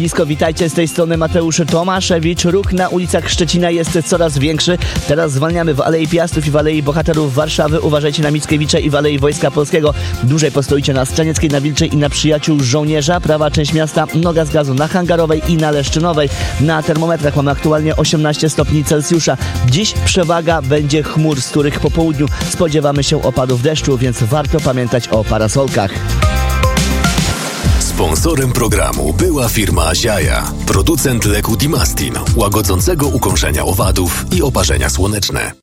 ślisko. Witajcie, z tej strony Mateusz Tomaszewicz. Ruch na ulicach Szczecina jest coraz większy. Teraz zwalniamy w Alei Piastów i w Alei Bohaterów Warszawy. Uważajcie na Mickiewicza i w Alei Wojska Polskiego. Dłużej postoicie na Strzanieckiej, na Wilczej i na Przyjaciół Żołnierza. Prawa część miasta, noga z gazu na Hangarowej i na Leszczynowej. Na termometrach mamy aktualnie 18 stopni Celsjusza. Dziś przewaga będzie chmur, z których po południu spodziewamy się opadów deszczu, więc warto pamiętać o parasolkach. Sponsorem programu była firma Ziaja, producent leku Dimastin, łagodzącego ukąszenia owadów i oparzenia słoneczne.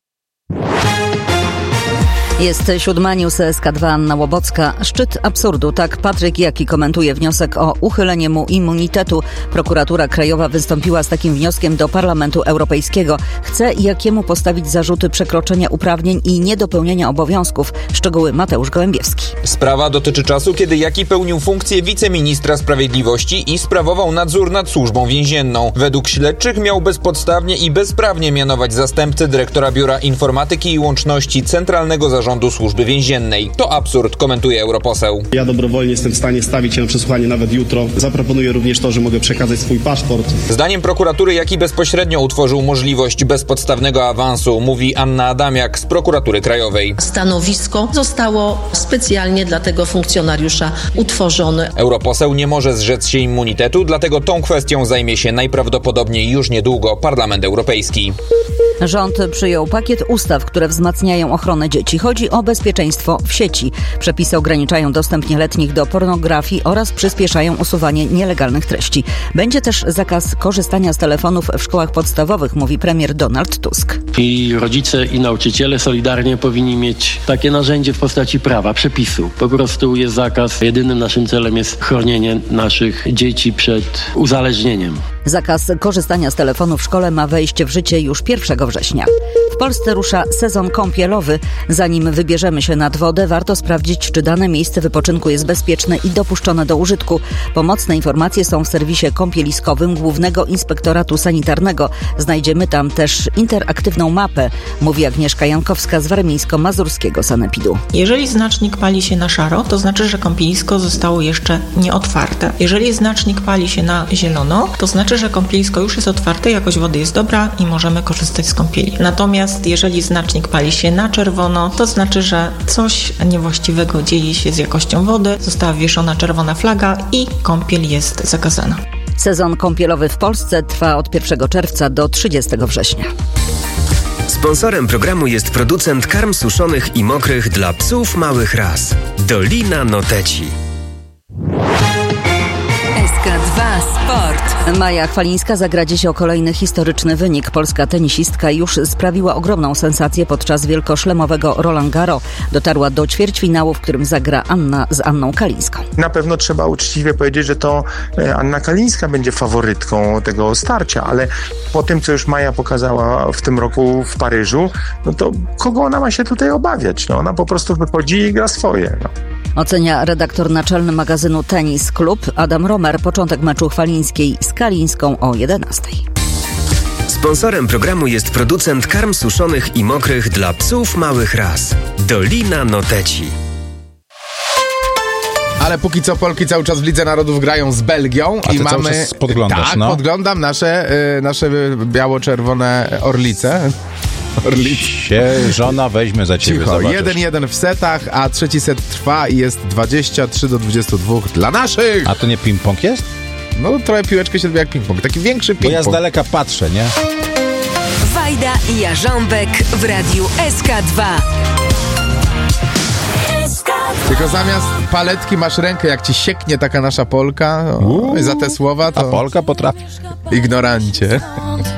Jest 7 News SK2, Anna Łobocka. Szczyt absurdu. Tak Patryk Jaki komentuje wniosek o uchylenie mu immunitetu. Prokuratura Krajowa wystąpiła z takim wnioskiem do Parlamentu Europejskiego. Chce Jakiemu postawić zarzuty przekroczenia uprawnień i niedopełnienia obowiązków. Szczegóły Mateusz Gołębiewski. Sprawa dotyczy czasu, kiedy Jaki pełnił funkcję wiceministra sprawiedliwości i sprawował nadzór nad służbą więzienną. Według śledczych miał bezpodstawnie i bezprawnie mianować zastępcę dyrektora Biura Informatyki i Łączności Centralnego Zarządu Służby Więziennej. To absurd, komentuje europoseł. Ja dobrowolnie jestem w stanie stawić się na przesłuchanie nawet jutro. Zaproponuję również to, że mogę przekazać swój paszport. Zdaniem prokuratury Jaki bezpośrednio utworzył możliwość bezpodstawnego awansu, mówi Anna Adamiak z Prokuratury Krajowej. Stanowisko zostało specjalnie dla tego funkcjonariusza utworzone. Europoseł nie może zrzec się immunitetu, dlatego tą kwestią zajmie się najprawdopodobniej już niedługo Parlament Europejski. Rząd przyjął pakiet ustaw, które wzmacniają ochronę dzieci. Chodzi o bezpieczeństwo w sieci. Przepisy ograniczają dostęp nieletnich do pornografii oraz przyspieszają usuwanie nielegalnych treści. Będzie też zakaz korzystania z telefonów w szkołach podstawowych, mówi premier Donald Tusk. I rodzice i nauczyciele solidarnie powinni mieć takie narzędzie w postaci prawa, przepisu. Po prostu jest zakaz. Jedynym naszym celem jest chronienie naszych dzieci przed uzależnieniem. Zakaz korzystania z telefonu w szkole ma wejść w życie już 1 września. W Polsce rusza sezon kąpielowy. Zanim wybierzemy się nad wodę, warto sprawdzić, czy dane miejsce wypoczynku jest bezpieczne i dopuszczone do użytku. Pomocne informacje są w serwisie kąpieliskowym Głównego Inspektoratu Sanitarnego. Znajdziemy tam też interaktywną mapę, mówi Agnieszka Jankowska z warmińsko-mazurskiego sanepidu. Jeżeli znacznik pali się na szaro, to znaczy, że kąpielisko zostało jeszcze nieotwarte. Jeżeli znacznik pali się na zielono, to znaczy, że kąpielisko już jest otwarte, jakość wody jest dobra i możemy korzystać z kąpieli. Natomiast jeżeli znacznik pali się na czerwono, to znaczy, że coś niewłaściwego dzieje się z jakością wody, została wieszona czerwona flaga i kąpiel jest zakazana. Sezon kąpielowy w Polsce trwa od 1 czerwca do 30 września. Sponsorem programu jest producent karm suszonych i mokrych dla psów małych ras. Dolina Noteci. SK2 Sport. Maja Chwalińska zagra dziś o kolejny historyczny wynik. Polska tenisistka już sprawiła ogromną sensację podczas wielkoszlemowego Roland Garros. Dotarła do ćwierćfinału, w którym zagra z Anną Kalińską. Na pewno trzeba uczciwie powiedzieć, że to Anna Kalińska będzie faworytką tego starcia, ale po tym, co już Maja pokazała w tym roku w Paryżu, no to kogo ona ma się tutaj obawiać? No, ona po prostu wychodzi i gra swoje. No. Ocenia redaktor naczelny magazynu Tenis Klub Adam Romer. Początek meczu Chwalińskiej z Kalińską o 11:00. Sponsorem programu jest producent karm suszonych i mokrych dla psów małych ras. Dolina Noteci. Ale póki co Polki cały czas w Lidze Narodów grają z Belgią. A ty i cały mamy. Czas podglądasz, tak, no. podglądam nasze biało-czerwone orlice. Żona weźmie za ciebie. Cicho, zobaczysz. 1-1 w setach, a trzeci set trwa i jest 23-22 dla naszych. A to nie ping-pong jest? No trochę piłeczkę się odbywa jak ping-pong. Taki większy ping-pong. Bo ja z daleka patrzę, nie? Wajda i Jarząbek w radiu SK2. Tylko zamiast paletki masz rękę, jak ci sieknie taka nasza Polka. Za te słowa to... A Polka potrafi. Ignorancie.